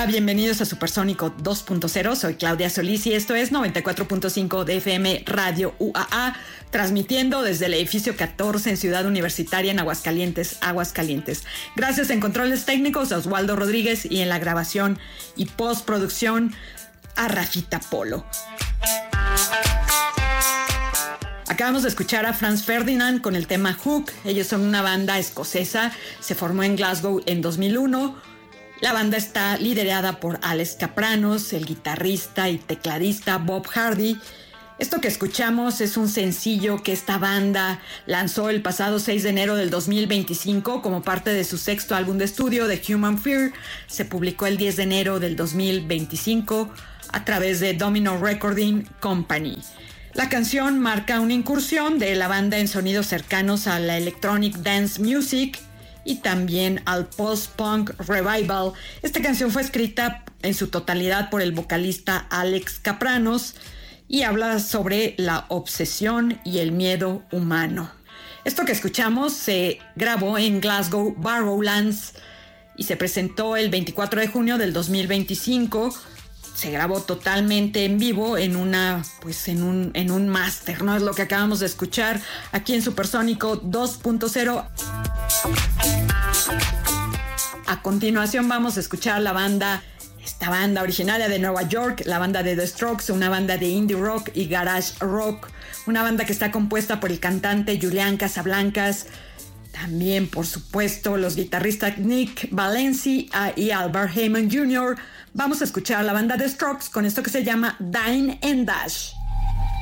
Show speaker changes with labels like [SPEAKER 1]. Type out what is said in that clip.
[SPEAKER 1] Hola, bienvenidos a Supersónico 2.0. Soy Claudia Solís y esto es 94.5 de FM Radio UAA, transmitiendo desde el edificio 14 en Ciudad Universitaria en Aguascalientes. Gracias en controles técnicos a Oswaldo Rodríguez y en la grabación y postproducción a Rafita Polo. Acabamos de escuchar a Franz Ferdinand con el tema Hook. Ellos son una banda escocesa, se formó en Glasgow en 2001. La banda está liderada por Alex Kapranos, el guitarrista y tecladista Bob Hardy. Esto que escuchamos es un sencillo que esta banda lanzó el pasado 6 de enero del 2025 como parte de su sexto álbum de estudio, The Human Fear. Se publicó el 10 de enero del 2025 a través de Domino Recording Company. La canción marca una incursión de la banda en sonidos cercanos a la electronic dance music y también al post-punk revival. Esta canción fue escrita en su totalidad por el vocalista Alex Kapranos y habla sobre la obsesión y el miedo humano. Esto que escuchamos se grabó en Glasgow Barrowlands y se presentó el 24 de junio del 2025. Se grabó totalmente en vivo en un máster, ¿no? Es lo que acabamos de escuchar aquí en Supersónico 2.0. A continuación vamos a escuchar esta banda originaria de Nueva York, la banda de The Strokes, una banda de indie rock y garage rock, una banda que está compuesta por el cantante Julian Casablancas, también por supuesto los guitarristas Nick Valenci y Albert Hammond Jr. Vamos a escuchar a la banda The Strokes con esto que se llama Dine and Dash.